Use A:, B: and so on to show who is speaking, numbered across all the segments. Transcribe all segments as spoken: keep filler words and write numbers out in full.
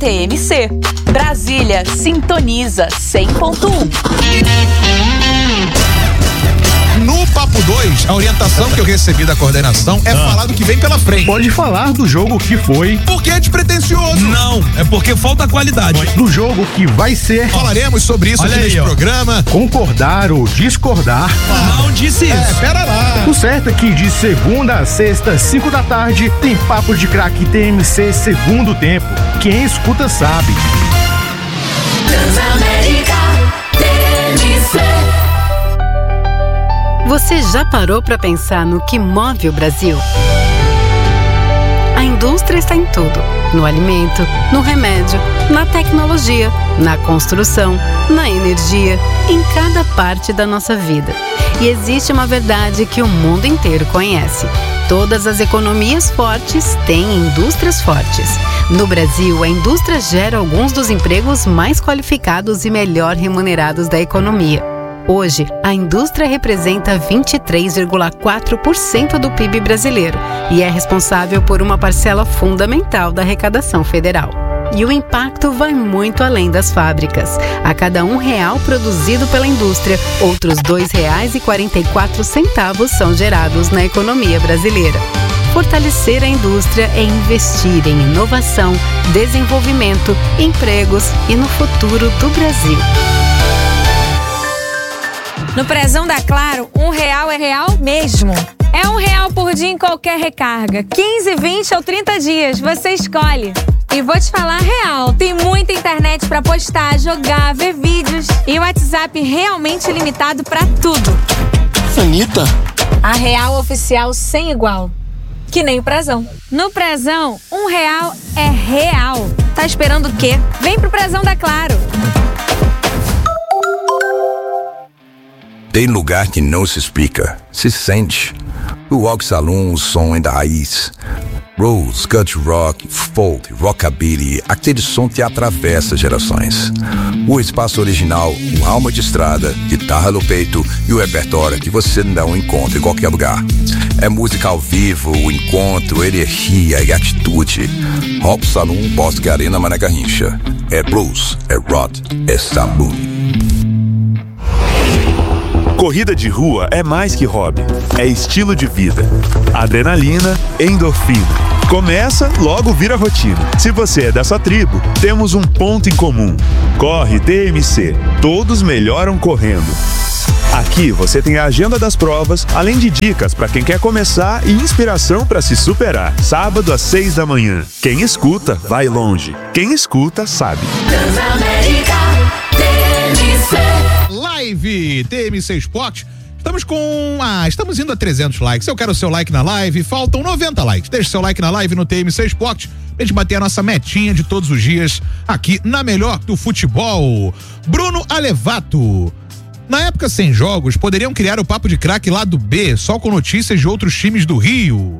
A: T M C. Brasília sintoniza cem ponto um.
B: No Papo dois, a orientação que eu recebi da coordenação é ah. falar do que vem pela frente.
C: Pode falar do jogo que foi.
B: Porque é despretensioso.
D: Não, é porque falta qualidade.
C: Do jogo que vai ser.
B: Falaremos sobre isso
C: Olha
B: aqui
C: aí,
B: nesse
C: ó.
B: programa.
C: Concordar ou discordar.
D: Ah, não disse isso.
B: É, pera lá.
C: O certo é que de segunda a sexta, cinco da tarde, tem Papo de Craque T M C segundo tempo. Quem escuta sabe.
E: Transamérica T M C.
F: Você já parou para pensar no que move o Brasil? A indústria está em tudo: no alimento, no remédio, na tecnologia, na construção, na energia, em cada parte da nossa vida. E existe uma verdade que o mundo inteiro conhece: todas as economias fortes têm indústrias fortes. No Brasil, a indústria gera alguns dos empregos mais qualificados e melhor remunerados da economia. Hoje, a indústria representa vinte e três vírgula quatro por cento do P I B brasileiro e é responsável por uma parcela fundamental da arrecadação federal. E o impacto vai muito além das fábricas. A cada um real produzido pela indústria, outros dois reais e quarenta e quatro centavos são gerados na economia brasileira. Fortalecer a indústria é investir em inovação, desenvolvimento, empregos e no futuro do Brasil.
G: No Prezão da Claro, um real é real mesmo. É um real por dia em qualquer recarga. quinze, vinte ou trinta dias, você escolhe. E vou te falar real, tem muita internet pra postar, jogar, ver vídeos. E o WhatsApp realmente limitado pra tudo.
H: Anitta.
G: A real oficial sem igual. Que nem o Prezão. No Prezão, um real é real. Tá esperando o quê? Vem pro Prezão da Claro.
I: Tem lugar que não se explica, se sente. O Walk Saloon, o som é da raiz. Rose, country rock, folk, rockabilly, aquele som que atravessa gerações. O espaço original, com alma de estrada, guitarra no peito e o repertório que você não encontra em qualquer lugar. É música ao vivo, o encontro, energia e atitude. Rock Saloon, Bosque Arena, Mané Garrincha. É blues, é rock, é saloon.
J: Corrida de rua é mais que hobby, é estilo de vida. Adrenalina, endorfina. Começa, logo vira rotina. Se você é dessa tribo, temos um ponto em comum. Corre T M C. Todos melhoram correndo. Aqui você tem a agenda das provas, além de dicas para quem quer começar e inspiração para se superar. Sábado às seis da manhã. Quem escuta, vai longe. Quem escuta, sabe.
E: Transamérica T M C.
B: Live T M C Sport. Estamos com. Ah, estamos indo a trezentos likes. Eu quero o seu like na live. Faltam noventa likes. Deixe seu like na live no T M C Sport pra gente bater a nossa metinha de todos os dias aqui na melhor do futebol. Bruno Alevato. Na época sem jogos, poderiam criar o Papo de Craque lá do B, só com notícias de outros times do Rio.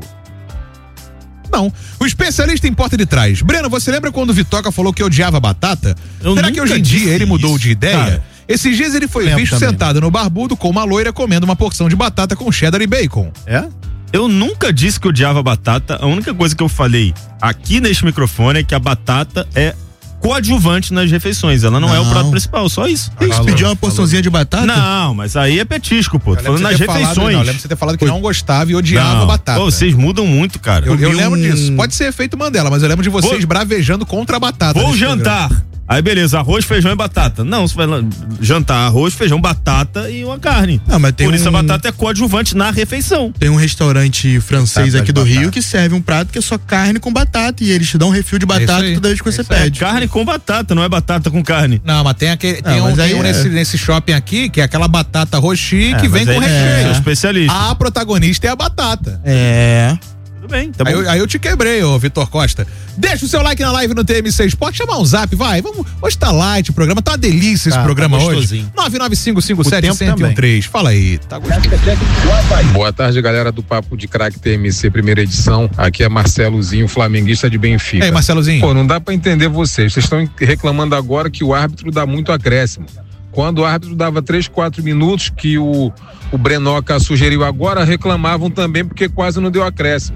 B: Não. O especialista em porta de trás. Breno, você lembra quando o Vitoca falou que odiava batata?
D: Eu
B: Será que hoje em dia ele mudou
D: isso,
B: de ideia?
D: cara.
B: Esses dias ele foi
D: Lembro
B: visto
D: também.
B: sentado no barbudo com uma loira comendo uma porção de batata com cheddar e bacon.
D: É? Eu nunca disse que odiava batata. A única coisa que eu falei aqui neste microfone é que a batata é coadjuvante nas refeições. Ela não, não. é o prato principal, só isso.
K: Tem que pedir uma porçãozinha de batata?
D: Não, mas aí é petisco, pô. Tô falando nas refeições.
B: Falado, não, eu lembro de você ter falado que
D: Foi.
B: não gostava e odiava
D: Não.
B: batata.
D: Pô, vocês mudam muito, cara.
B: Eu, eu lembro
D: um...
B: disso. Pode ser efeito Mandela, mas eu lembro de vocês
D: Vou...
B: bravejando contra a batata.
D: Vou jantar. Programa. Aí beleza, arroz, feijão e batata. Não, você vai lá, jantar arroz, feijão, batata e uma carne.
K: Não, mas tem
D: Por isso
K: um...
D: a batata é coadjuvante na refeição.
K: Tem um restaurante francês
B: Batata
K: aqui do
B: batata.
K: Rio que serve um prato que é só carne com batata e eles te dão um refil de batata
B: aí,
K: toda vez que você
B: isso aí.
K: pede.
D: Carne com batata, não é batata com carne.
B: Não, mas tem aquele. Tem
K: Não,
B: um,
K: mas
B: tem
K: aí
B: um
K: é.
B: nesse, nesse shopping aqui, que é aquela batata roxinha
D: É,
B: que vem
D: mas
B: com
D: aí
B: recheio.
D: é especialista.
B: A protagonista é a batata.
K: É.
D: Tudo bem, tá bom.
B: Aí eu, aí eu te quebrei, ô Vitor Costa. Deixa o seu like na live no T M C Sport, chamar um zap, vai. Vamos, hoje tá light o programa, tá uma delícia esse
D: Tá,
B: programa
D: tá
B: hoje.
D: gostosinho.
B: nove nove cinco cinco sete
D: tempo
B: zero um três. Fala aí, tá gostoso.
L: Boa tarde, galera do Papo de Craque T M C, primeira edição. Aqui é Marcelozinho, flamenguista de Benfica.
B: E aí, Marcelozinho?
L: Pô, não dá pra entender vocês. Vocês estão reclamando agora que o árbitro dá muito acréscimo. Quando o árbitro dava três, quatro minutos, que o, o Brenoca sugeriu agora, reclamavam também porque quase não deu acréscimo.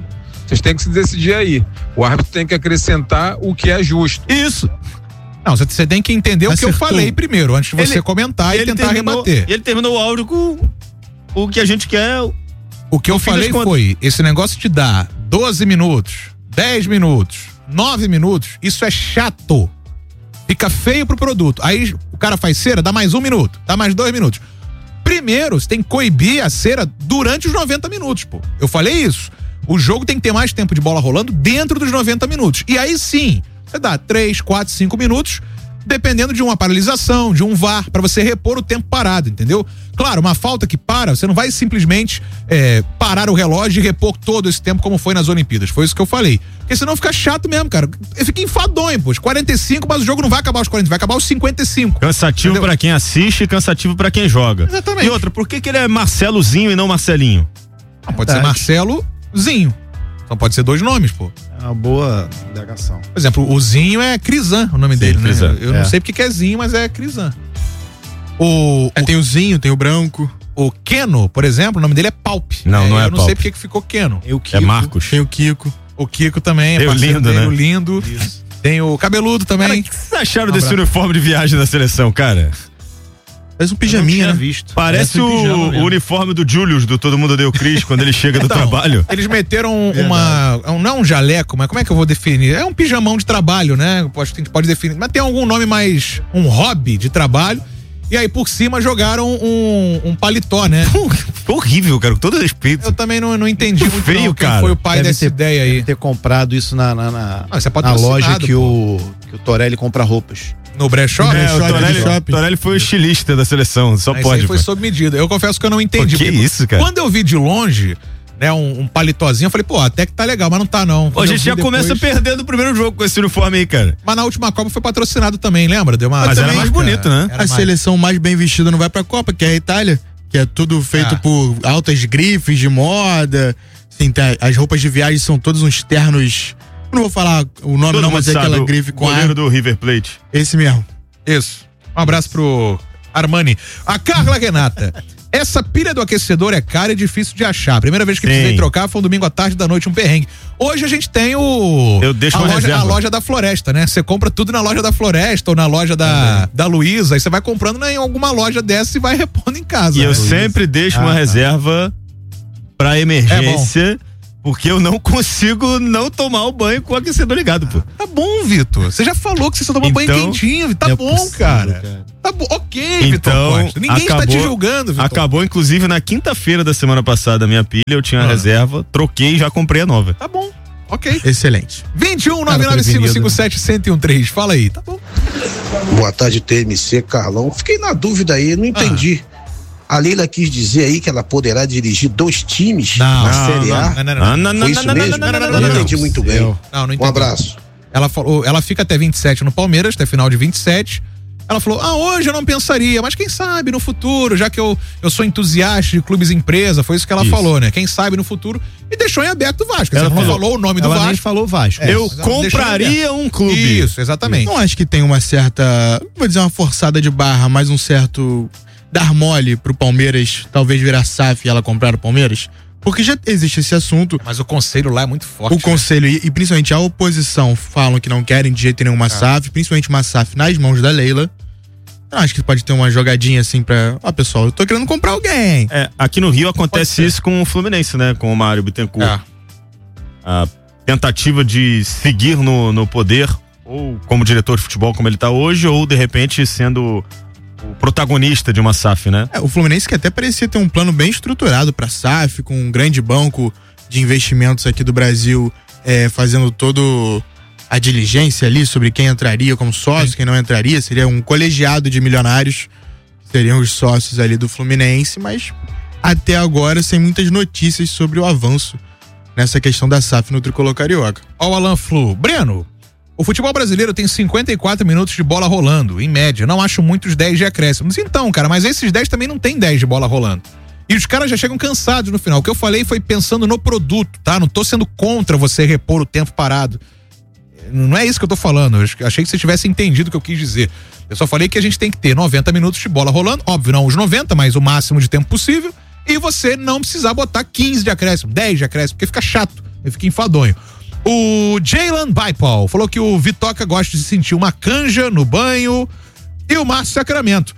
L: Vocês têm que se decidir aí. O árbitro tem que acrescentar o que é justo.
B: Isso. Não, você tem que entender Acertou. o que eu falei primeiro, antes de você ele, comentar e tentar
D: terminou,
B: rebater.
D: E ele terminou o áudio com o que a gente quer.
B: O que eu falei foi, esse negócio de dar doze minutos, dez minutos, nove minutos, isso é chato. Fica feio pro produto. Aí o cara faz cera, dá mais um minuto, dá mais dois minutos. Primeiro, você tem que coibir a cera durante os noventa minutos, pô. Eu falei isso. O jogo tem que ter mais tempo de bola rolando dentro dos noventa minutos. E aí sim, você dá três, quatro, cinco minutos, dependendo de uma paralisação, de um V A R, pra você repor o tempo parado, entendeu? Claro, uma falta que para, você não vai simplesmente é, parar o relógio e repor todo esse tempo como foi nas Olimpíadas. Foi isso que eu falei. Porque senão fica chato mesmo, cara. Fica enfadonho, pô. Os quarenta e cinco, mas o jogo não vai acabar aos quarenta, vai acabar aos cinquenta e cinco.
D: Cansativo entendeu? Pra quem assiste e cansativo pra quem joga.
B: Exatamente.
D: E outra, por que que ele é Marcelozinho e não Marcelinho?
B: Não, pode Verdade. ser Marcelozinho. Então pode ser dois nomes, pô.
H: É uma boa indagação.
B: Por exemplo, o Zinho é Crisan, o nome Sim, dele, Crisan. né? Eu é. não sei porque que é Zinho, mas é Crisan. O,
K: é,
B: o,
K: tem o Zinho, tem o branco.
B: O Keno, por exemplo, o nome dele é Palp.
D: Não,
B: é,
D: não é
B: Eu não
D: Palp.
B: sei porque que ficou Keno.
K: O
D: é Marcos.
K: Tem o Kiko.
B: O Kiko também.
D: Tem
B: é
D: o lindo,
B: dele,
D: né?
B: O lindo. Isso. Tem o cabeludo também.
D: Cara, o que vocês acharam um desse uniforme de viagem da seleção, cara?
K: Parece um pijaminha, né?
H: Visto.
D: Parece, Parece um o, o uniforme do Julius, do Todo Mundo Deu Cris, quando ele chega do então, trabalho.
B: Eles meteram uma, um, não um jaleco, mas como é que eu vou definir? É um pijamão de trabalho, né? Acho que a gente pode definir, mas tem algum nome mais, um hobby de trabalho. E aí por cima jogaram um, um paletó, né?
D: Ficou horrível, cara, com todo respeito.
B: Eu também não, não entendi muito, muito
D: feio,
B: não,
D: cara.
B: Quem foi o pai
H: deve
B: dessa
H: ter,
B: ideia aí.
H: Deve ter comprado isso na, na, na,
B: ah,
H: na loja que o, que o Torelli compra roupas.
B: No brechó?
D: É,
B: brechó
D: o Torelli, Torelli foi o estilista da seleção, só
B: Aí
D: pode.
B: Isso foi sob medida. Eu confesso que eu não entendi.
D: Pô, que isso, cara?
B: Quando eu vi de longe, né, um, um paletózinho, eu falei, pô, até que tá legal, mas não tá não.
D: Pô, a gente já depois... começa perdendo o primeiro jogo com esse uniforme aí, cara.
B: Mas na última Copa foi patrocinado também, lembra? Deu uma...
D: Mas, mas
B: também,
D: era mais bonito, né?
K: A mais... seleção mais bem vestida não vai pra Copa, que é a Itália, que é tudo feito ah. por altas grifes de moda. Assim, tá, as roupas de viagem são todos uns ternos. Eu não vou falar o nome, Todo não, mas é aquela grife com
D: o goleiro do River Plate.
K: Esse mesmo.
B: Isso. Um abraço pro Armani. A Carla Renata. Essa pilha do aquecedor é cara e difícil de achar. Primeira vez que Sim. precisei trocar foi um domingo à tarde da noite, um perrengue. Hoje a gente tem o.
D: Eu deixo
B: a,
D: uma
B: loja,
D: reserva.
B: a loja da Floresta, né? Você compra tudo na loja da Floresta ou na loja da, uhum. da Luísa. Aí você vai comprando em alguma loja dessa e vai repondo em casa.
D: E
B: né?
D: eu sempre deixo ah, uma tá. reserva pra emergência. É porque eu não consigo não tomar o banho com o aquecedor ligado, pô.
B: Tá bom, Vitor. Você já falou que você só toma então, banho quentinho. Tá é bom, possível, cara. cara. Tá bom. Ok, Vitor
D: então,
B: Costa. Ninguém acabou, está te julgando, Vitor.
D: Acabou, inclusive, na quinta-feira da semana passada, a minha pilha, eu tinha ah. a reserva, troquei e já comprei a nova.
B: Tá bom. Ok.
K: Excelente.
B: vinte e um, nove nove cinco cinco sete, um zero um três. Fala aí. Tá bom.
M: Boa tarde, T M C, Carlão. Fiquei na dúvida aí, não entendi. Ah. A Leila quis dizer aí que ela poderá dirigir dois times
B: não,
M: na
B: não,
M: Série A.
B: Não, não, não, não, não,
M: Foi isso
B: não,
M: mesmo?
B: Não, não, não, não,
M: não,
B: não,
M: não entendi muito bem.
B: Não, não entendi.
M: Um abraço.
B: Ela falou, ela fica até vinte e sete no Palmeiras, até final de vinte e sete. Ela falou, ah, hoje eu não pensaria, mas quem sabe no futuro, já que eu, eu sou entusiasta de clubes empresa, foi isso que ela isso. falou, né? Quem sabe no futuro, e deixou em aberto o Vasco.
K: Ela
B: não
K: falou,
B: falou o nome do
K: ela
B: Vasco.
K: Nem falou Vasco.
B: É,
D: eu compraria um clube.
B: Isso, exatamente.
K: Não acho que tem uma certa, vou dizer uma forçada de barra, mas um certo dar mole pro Palmeiras, talvez virar S A F e ela comprar o Palmeiras. Porque já existe esse assunto.
B: Mas o conselho lá é muito forte.
K: O conselho, né? e, e principalmente a oposição, falam que não querem de jeito nenhum uma S A F, principalmente uma S A F nas mãos da Leila. Eu acho que pode ter uma jogadinha assim pra. Ó, pessoal, eu tô querendo comprar alguém.
D: É, aqui no Rio acontece isso com o Fluminense, né? Com o Mário Bittencourt. É. A tentativa de seguir no, no poder, ou como diretor de futebol, como ele tá hoje, ou de repente sendo o protagonista de uma S A F, né?
K: É, o Fluminense que até parecia ter um plano bem estruturado pra S A F, com um grande banco de investimentos aqui do Brasil, é, fazendo todo a diligência ali sobre quem entraria como sócio, Sim. quem não entraria, seria um colegiado de milionários, seriam os sócios ali do Fluminense, mas até agora sem muitas notícias sobre o avanço nessa questão da S A F no Tricolor Carioca.
B: Ó o Alan Flu. Breno, o futebol brasileiro tem cinquenta e quatro minutos de bola rolando, em média. Não acho muitos dez de acréscimos. Então, cara, mas esses dez também não tem dez de bola rolando. E os caras já chegam cansados no final. O que eu falei foi pensando no produto, tá? Não tô sendo contra você repor o tempo parado. Não é isso que eu tô falando. Eu achei que você tivesse entendido o que eu quis dizer. Eu só falei que a gente tem que ter noventa minutos de bola rolando. Óbvio, não os noventa, mas o máximo de tempo possível. E você não precisar botar quinze de acréscimo, dez de acréscimo, porque fica chato. Ele fica enfadonho. O Jaylan Baipal falou que o Vitoca gosta de sentir uma canja no banho. E o Márcio Sacramento.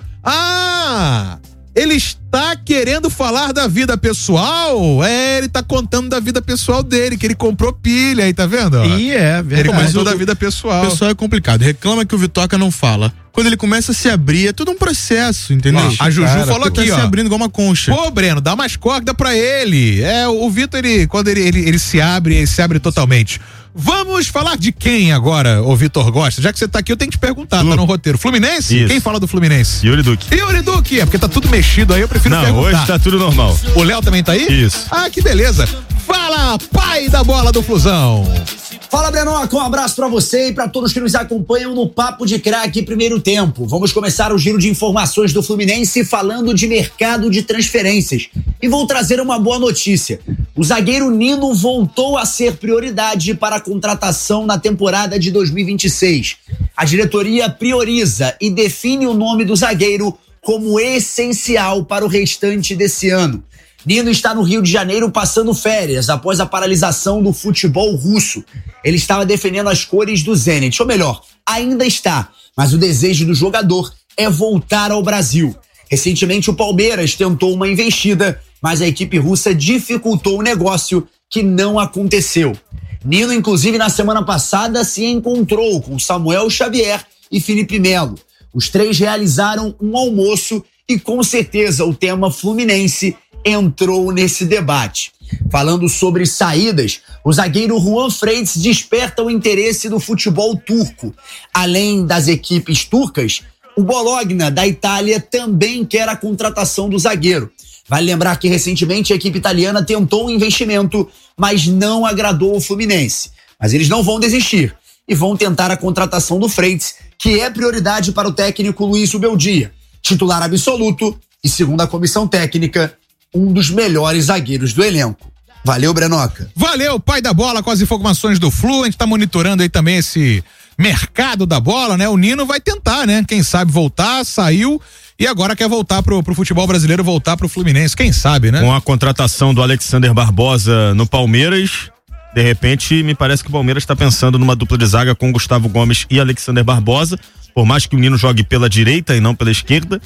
B: Ah! Ele está querendo falar da vida pessoal? É, ele tá contando da vida pessoal dele, que ele comprou pilha aí, tá vendo?
K: E é, verdade.
B: Ele contou da vida pessoal.
K: O pessoal é complicado. Reclama que o Vitoca não fala. Quando ele começa a se abrir, é tudo um processo, entendeu?
B: Ó, a Juju cara, falou aqui,
K: tá
B: ó.
K: se abrindo igual uma concha.
B: Pô, Breno, dá mais corda pra ele. É, o Vitor, ele, quando ele, ele, ele se abre, ele se abre totalmente. Vamos falar de quem agora, o Vitor Gosta? Já que você tá aqui, eu tenho que te perguntar, Flu. Tá no roteiro. Fluminense?
D: Isso.
B: Quem fala do Fluminense?
D: Yuri Duque.
B: Yuri Duque, é porque tá tudo mexido aí, eu prefiro
D: Não,
B: perguntar.
D: hoje tá tudo normal.
B: O Léo também tá aí?
D: Isso.
B: Ah, que beleza. Fala, pai da bola do Flusão.
N: Fala, Brenoca, um abraço pra você e pra todos que nos acompanham no Papo de Craque Primeiro Tempo. Vamos começar o giro de informações do Fluminense falando de mercado de transferências. E vou trazer uma boa notícia. O zagueiro Nino voltou a ser prioridade para a contratação na temporada de dois mil e vinte e seis. A diretoria prioriza e define o nome do zagueiro como essencial para o restante desse ano. Nino está no Rio de Janeiro passando férias após a paralisação do futebol russo. Ele estava defendendo as cores do Zenit, ou melhor, ainda está, mas o desejo do jogador é voltar ao Brasil. Recentemente o Palmeiras tentou uma investida, mas a equipe russa dificultou o negócio, que não aconteceu. Nino, inclusive, na semana passada se encontrou com Samuel Xavier e Felipe Melo. Os três realizaram um almoço e com certeza o tema Fluminense entrou nesse debate. Falando sobre saídas, o zagueiro Juan Freitas desperta o interesse do futebol turco. Além das equipes turcas, o Bologna da Itália também quer a contratação do zagueiro. Vale lembrar que recentemente a equipe italiana tentou um investimento, mas não agradou o Fluminense. Mas eles não vão desistir e vão tentar a contratação do Freitas, que é prioridade para o técnico Luiz Ubeldia, titular absoluto e, segundo a comissão técnica, um dos melhores zagueiros do elenco. Valeu, Brenoca.
B: Valeu, pai da bola, com as informações do Flu. A gente tá monitorando aí também esse mercado da bola, né? O Nino vai tentar, né? Quem sabe voltar, saiu e agora quer voltar pro, pro futebol brasileiro, voltar pro Fluminense. Quem sabe, né?
D: Com a contratação do Alexander Barbosa no Palmeiras, de repente, me parece que o Palmeiras tá pensando numa dupla de zaga com Gustavo Gomes e Alexander Barbosa, por mais que o Nino jogue pela direita e não pela esquerda,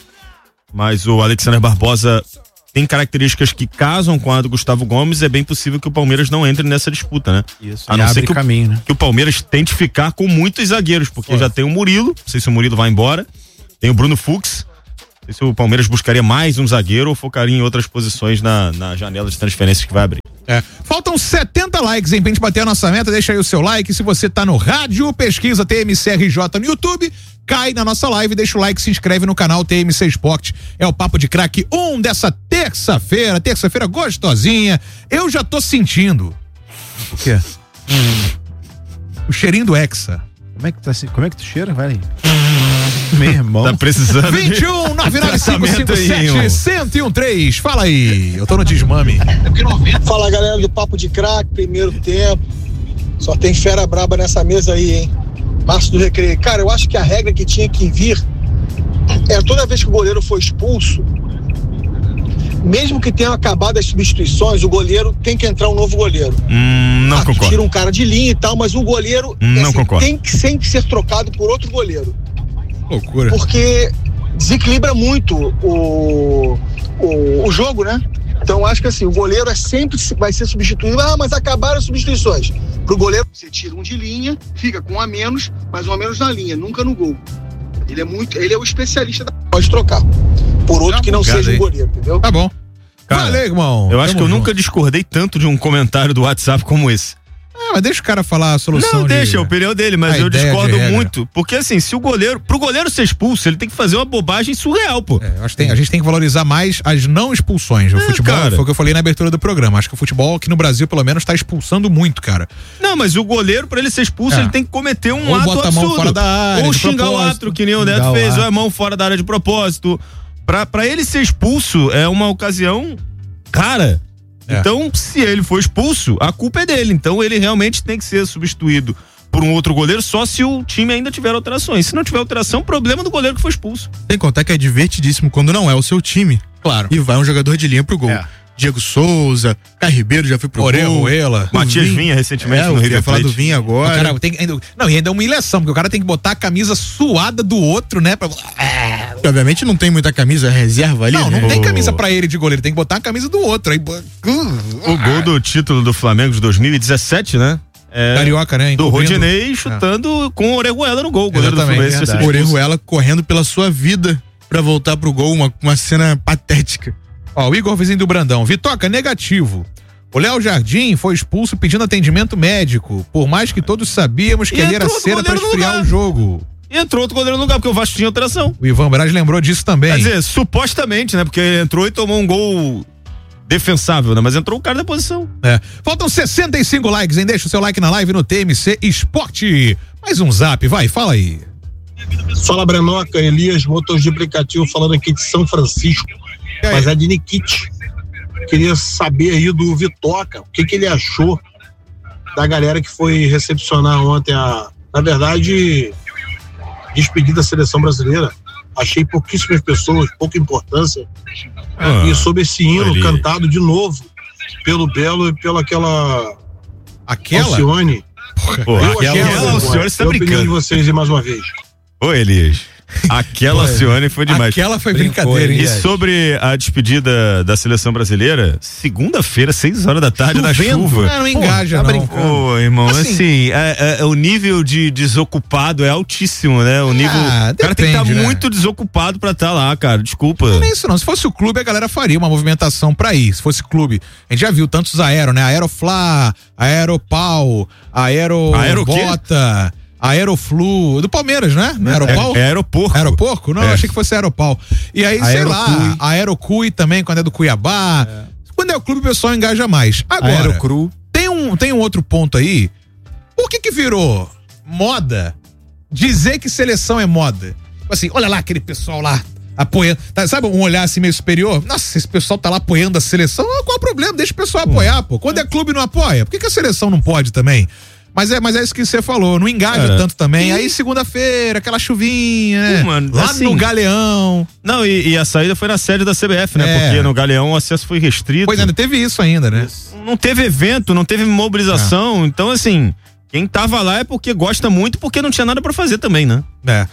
D: mas o Alexander Barbosa tem características que casam com a do Gustavo Gomes, é bem possível que o Palmeiras não entre nessa disputa, né?
H: Isso,
D: a não ser que,
H: caminho,
D: o,
H: né?
D: que o Palmeiras tente ficar com muitos zagueiros, porque Foi. já tem o Murilo, não sei se o Murilo vai embora, tem o Bruno Fux, não sei se o Palmeiras buscaria mais um zagueiro ou focaria em outras posições na, na janela de transferências que vai abrir.
B: É. Faltam setenta likes, hein, pra gente bater a nossa meta. Deixa aí o seu like. Se você tá no rádio, pesquisa T M C R J no YouTube, cai na nossa live, deixa o like, se inscreve no canal T M C Sport. É o Papo de Craque um dessa terça-feira, terça-feira gostosinha. Eu já tô sentindo.
H: O quê?
B: O cheirinho do Hexa.
H: Como é que tá, como é que tu cheira, vai? Meu irmão.
D: Tá precisando.
B: vinte e um, nove nove cinco cinco sete, cento e um três. Fala aí, eu tô no desmame.
O: Fala, galera do Papo de Craque, primeiro tempo. Só tem fera braba nessa mesa aí, hein? Márcio do Recreio. Cara, eu acho que a regra que tinha que vir é toda vez que o goleiro for expulso, mesmo que tenham acabado as substituições, o goleiro tem que entrar um novo goleiro.
D: Hum, não
O: ah,
D: concordo.
O: Tira um cara de linha e tal, mas o goleiro
D: não
O: assim,
D: concordo.
O: tem que sempre ser trocado por outro goleiro.
B: Loucura.
O: Porque desequilibra muito o, o, o jogo, né? Então acho que assim, o goleiro é sempre vai ser substituído. Ah, mas acabaram as substituições. Pro goleiro, você tira um de linha, fica com um a menos, mas um a menos na linha, nunca no gol. Ele é muito, ele é o especialista da... Pode trocar por outro que não seja um goleiro, entendeu?
B: Tá bom.
D: Cara,
B: valeu, irmão.
D: Eu acho
B: Tamo
D: que eu
B: junto.
D: nunca discordei tanto de um comentário do WhatsApp como esse.
B: Ah, mas deixa o cara falar a solução.
D: Não,
B: de...
D: deixa, é a opinião dele, mas
B: a
D: eu
B: ideia
D: discordo
B: de regra.
D: muito. Porque assim, se o goleiro, pro goleiro ser expulso, ele tem que fazer uma bobagem surreal, pô.
B: É, eu acho que tem, a gente tem que valorizar mais as não expulsões. O
D: É,
B: futebol,
D: cara.
B: foi o que eu falei na abertura do programa. Acho que o futebol aqui no Brasil, pelo menos, tá expulsando muito, cara.
D: Não, mas o goleiro, pra ele ser expulso,
B: É.
D: ele tem que cometer um
B: Ou
D: ato
B: bota a
D: absurdo.
B: mão fora da área,
D: ou
B: de
D: xingar o
B: propósito.
D: árbitro, que nem o Neto
H: Xingar o
D: fez, ou
H: árbitro.
D: a mão fora da área de propósito. Pra, pra ele ser expulso, é uma ocasião cara.
B: É.
D: Então, se ele for expulso, a culpa é dele. Então, ele realmente tem que ser substituído por um outro goleiro, só se o time ainda tiver alterações. Se não tiver alteração, problema do goleiro que foi expulso.
K: Tem que contar que é divertidíssimo quando não é o seu time.
B: Claro.
K: E vai um jogador de linha pro gol.
H: É.
K: Diego Souza, Caio Ribeiro já foi pro
B: Orejuela.
K: gol.
D: Matias Vinha recentemente
K: é,
D: no
K: eu
D: River
K: ia falar
D: Plate.
K: do Vinha agora.
B: O cara tem, não, e ainda é humilhação, porque o cara tem que botar a camisa suada do outro, né? Pra...
K: Que, obviamente não tem muita camisa reserva ali,
B: Não,
K: né?
B: não tem camisa pra ele de goleiro, tem que botar a camisa do outro. Aí...
D: O gol do título do Flamengo de dois mil e dezessete, né? É,
B: Carioca, né?
D: Do
B: Encobrindo.
D: Rodinei chutando é. com o Orejuela no gol. O goleiro
B: Exatamente,
D: do Fluminense.
K: O Orejuela correndo pela sua vida pra voltar pro gol, uma, uma cena patética.
B: Ó, o Igor Vizinho do Brandão. Vitoca, negativo. O Léo Jardim foi expulso pedindo atendimento médico, por mais que todos sabíamos que
D: E
B: ele era
D: entrou
B: cera pra
D: goleiro no
B: esfriar
D: lugar.
B: o jogo.
D: E entrou outro goleiro no lugar, porque o Vasco tinha alteração.
B: O Ivan Braz lembrou disso também.
D: Quer dizer, supostamente, né? Porque entrou e tomou um gol defensável, né? Mas entrou o cara da posição.
B: É. Faltam sessenta e cinco likes, hein? Deixa o seu like na live no T M C Esporte. Mais um zap, vai, fala aí.
P: Fala, Brenoca, Elias, motor de aplicativo, falando aqui de São Francisco, mas é de Nikit. Queria saber aí do Vitoca, o que que ele achou da galera que foi recepcionar ontem a, na verdade, despedida da seleção brasileira. Achei pouquíssimas pessoas, pouca importância.
D: Ah,
P: e sobre esse hino
D: Elias.
P: cantado de novo pelo Belo e pela aquela
B: Aquela?
P: Alcione.
D: Pô,
P: Eu achei
D: aquela
P: uma
D: Alcione,
P: vergonha.
D: você tá
P: É a opinião
D: brincando.
P: de vocês e mais uma vez.
D: Ô, Elias. Aquela Alcione foi demais.
B: Aquela foi brincadeira, hein?
D: E sobre a despedida da seleção brasileira, segunda-feira, seis horas da tarde, na chuva.
B: Não, não engaja,
D: Pô, tá
B: não.
D: brincando. Ô, irmão, assim,
B: Assim,
D: é, é, o nível de desocupado é altíssimo, né? O nível.
B: Ah,
D: o cara tem que estar
B: depende, né?
D: muito desocupado pra estar lá, cara. Desculpa.
B: Não é isso não, se fosse o clube a galera faria uma movimentação pra ir, se fosse clube, a gente já viu tantos aero, né, Aeroflá, Aeropau, Aero
D: Aero o quê?
B: Bota, Aeroflu, do Palmeiras, né?
D: É,
B: Aeropau?
D: é aeroporco.
B: Aeroporco? Não,
D: É.
B: eu achei que fosse Aeropau. E aí, sei lá,
H: Aerocui.
B: Aerocui também, quando é do Cuiabá. Quando é o clube, o pessoal engaja mais. Agora,
H: Aerocru.
B: tem um, tem um outro ponto aí. Por que que virou moda dizer que seleção é moda? Tipo assim, olha lá aquele pessoal lá apoiando, tá, sabe um olhar assim meio superior? Nossa, esse pessoal tá lá apoiando a seleção, ah, qual é o problema? Deixa o pessoal apoiar, pô. Quando é clube não apoia, por que que a seleção não pode também? Mas é, mas é isso que você falou, não engaja
D: Cara,
B: tanto também.
D: e-
B: Aí segunda-feira, aquela chuvinha, né?
D: Pô, mano,
B: lá
D: assim-
B: no Galeão.
D: Não, e, e a saída foi na sede da C B F, né?
B: É.
D: Porque no Galeão o acesso foi restrito.
B: Pois ainda teve isso ainda, né?
D: Não teve evento, não teve mobilização. Então, assim, quem tava lá é porque gosta muito, porque não tinha nada pra fazer também, né?
B: É.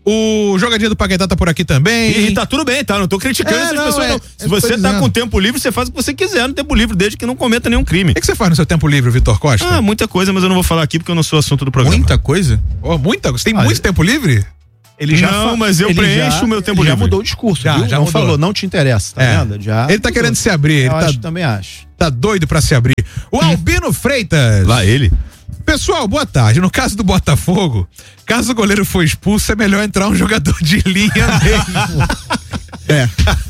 B: O jogadinho do Paquetá tá por aqui também.
D: E, e tá tudo bem, tá? Não tô criticando
B: É,
D: essas
B: não,
D: pessoas,
B: é,
D: não.
B: eu
D: Se
B: tô
D: você tá
B: dizendo.
D: com tempo livre, você faz o que você quiser no tempo livre, desde que não cometa nenhum crime.
B: O que, que você faz no seu tempo livre, Vitor Costa?
D: Ah, muita coisa, mas eu não vou falar aqui porque eu não sou assunto do programa.
K: Muita coisa?
B: Oh, muita? Você tem muito tempo livre?
H: Ele já
D: Não,
H: fa-
D: mas eu
H: ele
D: preencho
H: já-
D: o meu tempo
H: ele já
D: livre.
H: mudou o discurso,
B: Já,
H: viu?
B: já
H: não
B: mudou.
H: falou, não te interessa, tá
B: É.
H: vendo? Já
B: Ele tá querendo se abrir, ele
H: eu
B: tá,
H: acho, também acho.
B: tá doido pra se abrir. O Albino Freitas.
D: Lá ele.
B: Pessoal, boa tarde. No caso do Botafogo, caso o goleiro for expulso, é melhor entrar um jogador de linha mesmo.
K: É.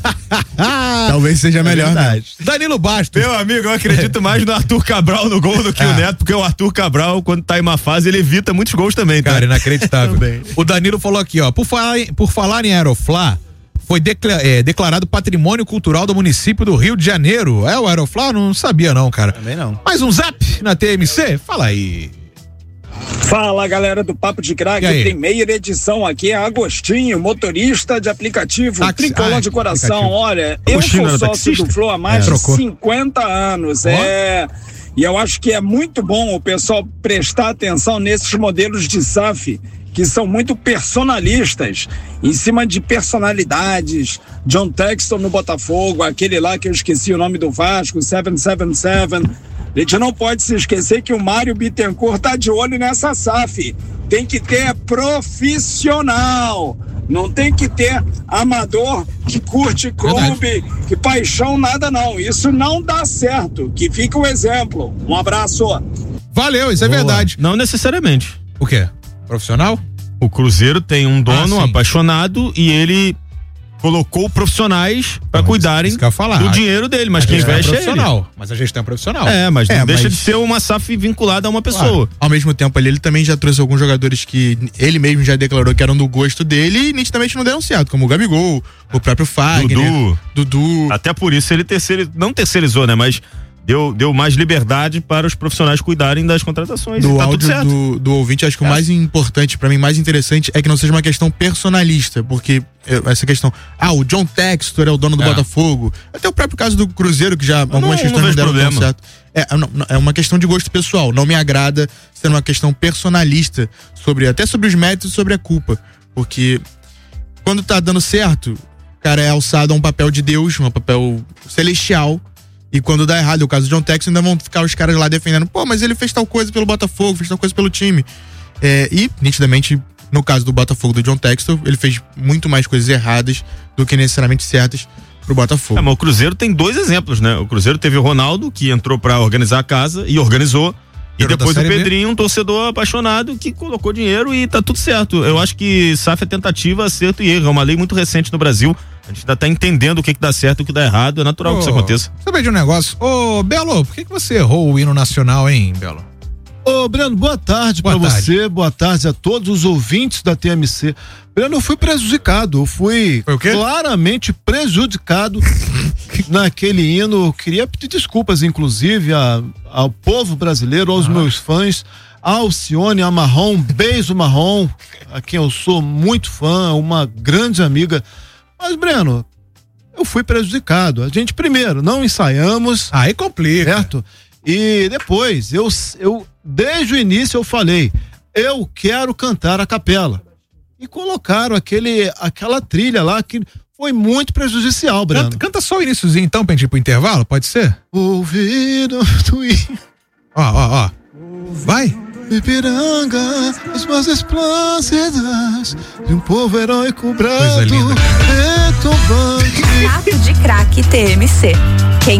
K: Talvez seja melhor, né?
B: Danilo Bastos.
D: Meu amigo, eu acredito mais no Arthur Cabral no gol do que
B: Ah.
D: o Neto, porque o Arthur Cabral, quando tá em uma fase, ele evita muitos gols também, tá?
B: Cara, inacreditável. O Danilo falou aqui, ó, por falar em, por falar em Aeroflá, foi decla- é, declarado patrimônio cultural do município do Rio de Janeiro. É o Aeroflá? Não sabia não, cara.
H: Também não.
B: Mais um zap na T M C? Fala aí.
Q: Fala, galera do Papo de Crack,
B: E aí?
Q: primeira edição aqui é Agostinho, motorista de aplicativo,
B: Táxi.
Q: tricolor
B: Ah,
Q: de coração.
B: aplicativo.
Q: Olha, eu
D: Agostinho
Q: sou
D: era
Q: sócio
D: taxista?
Q: do Flow há mais
B: É,
Q: de
B: trocou.
Q: cinquenta anos, é... E eu acho que é muito bom o pessoal prestar atenção nesses modelos de S A F, que são muito personalistas, em cima de personalidades. John Texton no Botafogo, aquele lá que eu esqueci o nome do Vasco, sete sete sete. A gente não pode se esquecer que o Mário Bittencourt tá de olho nessa S A F. Tem que ter profissional. Não tem que ter amador que curte clube, que paixão, nada não. Isso não dá certo. Que fica o exemplo. Um abraço.
B: Valeu, isso é
D: Boa.
B: verdade.
D: Não necessariamente.
B: O quê? Profissional?
D: O Cruzeiro tem um dono
B: Ah, sim.
D: apaixonado e ele colocou profissionais pra
B: Não,
D: cuidarem
B: isso que eu ia falar.
D: do dinheiro dele, mas
B: A
D: quem
B: gestão é
D: investe é ele.
B: profissional. Mas a gestão é profissional.
D: É, mas não
K: É,
D: deixa
K: mas-
D: de ser uma S A F vinculada a uma pessoa.
K: Claro. Ao mesmo tempo ali, ele também já trouxe alguns jogadores que ele mesmo já declarou que eram do gosto dele e nitidamente não deram certo, como o Gabigol, o próprio Fagner,
D: Dudu.
K: Dudu.
D: Até por isso ele terceirizou, não terceirizou, né? Mas deu, deu mais liberdade para os profissionais cuidarem das contratações.
K: Do
D: e tá
K: áudio
D: tudo certo.
K: do, do ouvinte, acho que é. o mais importante, pra mim, mais interessante, é que não seja uma questão personalista, porque essa questão, ah, o John Textor é o dono do é. Botafogo, até o próprio caso do Cruzeiro, que já
D: não,
K: algumas questões não, não deram
D: problema.
K: certo. É, não, é uma questão de gosto pessoal, não me agrada ser uma questão personalista, sobre, até sobre os méritos e sobre a culpa, porque quando tá dando certo, o cara é alçado a um papel de Deus, um papel celestial. E quando dá errado, o caso do John Textor, ainda vão ficar os caras lá defendendo, pô, mas ele fez tal coisa pelo Botafogo, fez tal coisa pelo time. É, e, nitidamente, no caso do Botafogo do John Textor, ele fez muito mais coisas erradas do que necessariamente certas pro Botafogo.
D: É, mas o Cruzeiro tem dois exemplos, né? O Cruzeiro teve o Ronaldo, que entrou pra organizar a casa e organizou. E Era depois o Pedrinho, um torcedor apaixonado que colocou dinheiro e tá tudo certo. Eu acho que S A F é tentativa, acerto e erro. É uma lei muito recente no Brasil. A gente ainda tá entendendo o que que dá certo e o que dá errado. É natural oh, que isso aconteça.
B: Sabe de um negócio? Ô, Belo, por que que você errou o hino nacional, hein, Belo?
R: Ô, Breno, boa tarde boa pra tarde. você, boa tarde a todos os ouvintes da T M C. Breno, eu fui prejudicado, eu fui claramente prejudicado naquele hino. Eu queria pedir desculpas, inclusive, a, ao povo brasileiro, aos ah. meus fãs, a Alcione, a Marrom, beijo Marrom, a quem eu sou muito fã, uma grande amiga. Mas, Breno, eu fui prejudicado. A gente, primeiro, não ensaiamos.
B: Aí complica.
R: Certo? E depois, eu, eu, desde o início eu falei, eu quero cantar a capela. E colocaram aquele, aquela trilha lá que foi muito prejudicial, Breno.
B: Canta, canta só o iniciozinho então, pra gente ir pro intervalo, pode ser?
R: Ouvido do...
B: Ó, ó, ó. Vai.
R: Ipiranga, as mais esplêndidas de um povo heróico brado.
B: Coisa linda.
A: Papo de Craque T M C.